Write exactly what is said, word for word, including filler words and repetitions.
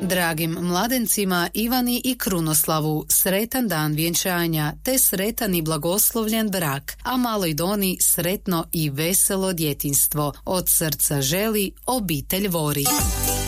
Dragim mladencima Ivani i Krunoslavu sretan dan vjenčanja te sretan i blagoslovljen brak, a maloj Doni sretno i veselo djetinjstvo. Od srca želi obitelj Vori.